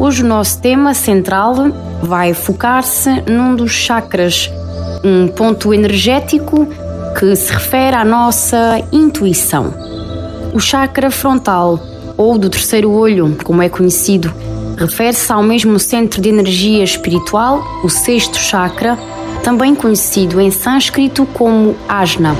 hoje o nosso tema central vai focar-se num dos chakras, um ponto energético que se refere à nossa intuição. O chakra frontal, ou do terceiro olho, como é conhecido, refere-se ao mesmo centro de energia espiritual, o sexto chakra, também conhecido em sânscrito como Ajna.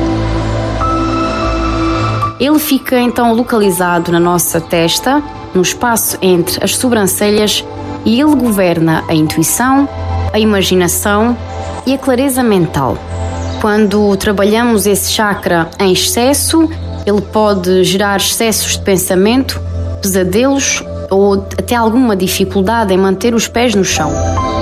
Ele fica então localizado na nossa testa, no espaço entre as sobrancelhas, e ele governa a intuição, a imaginação e a clareza mental. Quando trabalhamos esse chakra em excesso, ele pode gerar excessos de pensamento, pesadelos ou até alguma dificuldade em manter os pés no chão.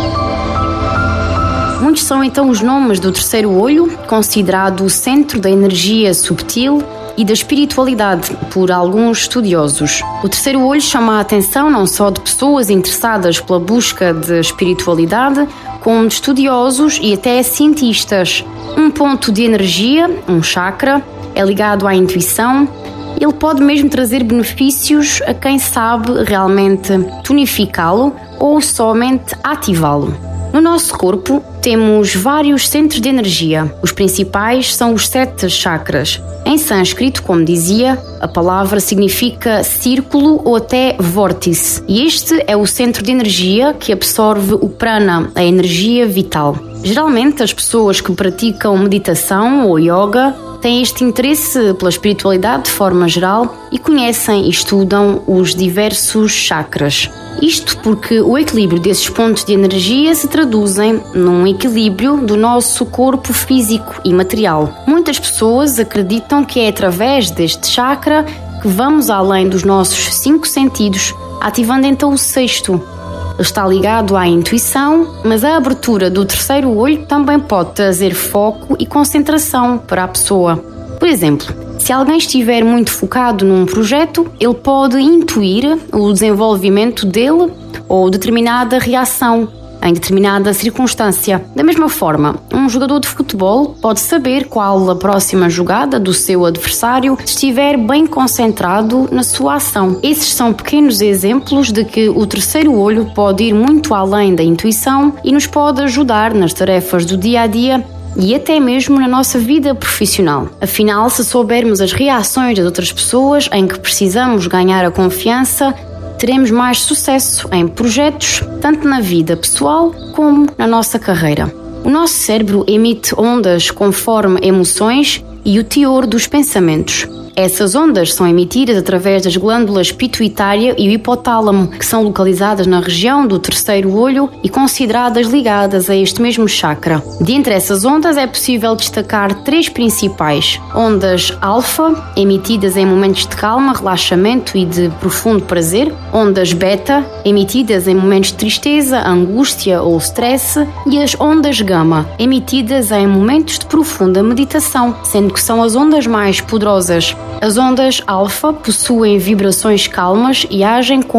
Muitos são então os nomes do terceiro olho, considerado o centro da energia subtil e da espiritualidade por alguns estudiosos. O terceiro olho chama a atenção não só de pessoas interessadas pela busca de espiritualidade, como de estudiosos e até cientistas. Um ponto de energia, um chakra, é ligado à intuição. Ele pode mesmo trazer benefícios a quem sabe realmente tonificá-lo ou somente ativá-lo. No nosso corpo temos vários centros de energia. Os principais são os 7 chakras. Em sânscrito, como dizia, a palavra significa círculo ou até vórtice. E este é o centro de energia que absorve o prana, a energia vital. Geralmente, as pessoas que praticam meditação ou yoga têm este interesse pela espiritualidade de forma geral e conhecem e estudam os diversos chakras. Isto porque o equilíbrio desses pontos de energia se traduzem num equilíbrio do nosso corpo físico e material. Muitas pessoas acreditam que é através deste chakra que vamos além dos nossos 5 sentidos, ativando então o sexto. Está ligado à intuição, mas a abertura do terceiro olho também pode trazer foco e concentração para a pessoa. Por exemplo, se alguém estiver muito focado num projeto, ele pode intuir o desenvolvimento dele ou determinada reação em determinada circunstância. Da mesma forma, um jogador de futebol pode saber qual a próxima jogada do seu adversário se estiver bem concentrado na sua ação. Esses são pequenos exemplos de que o terceiro olho pode ir muito além da intuição e nos pode ajudar nas tarefas do dia a dia e até mesmo na nossa vida profissional. Afinal, se soubermos as reações das outras pessoas em que precisamos ganhar a confiança, teremos mais sucesso em projetos, tanto na vida pessoal como na nossa carreira. O nosso cérebro emite ondas conforme emoções e o teor dos pensamentos. Essas ondas são emitidas através das glândulas pituitária e o hipotálamo, que são localizadas na região do terceiro olho e consideradas ligadas a este mesmo chakra. Dentre essas ondas é possível destacar 3 principais: ondas alfa, emitidas em momentos de calma, relaxamento e de profundo prazer; ondas beta, emitidas em momentos de tristeza, angústia ou stress; e as ondas gama, emitidas em momentos de profunda meditação, sendo que são as ondas mais poderosas. As ondas alfa possuem vibrações calmas e agem com